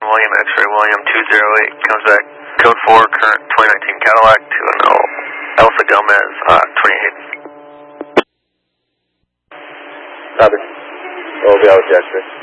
William, X-ray William 208, comes back, code 4, current 2019 Cadillac, 210, Alpha Gomez, 28. Copy. We'll be out with you, X-ray.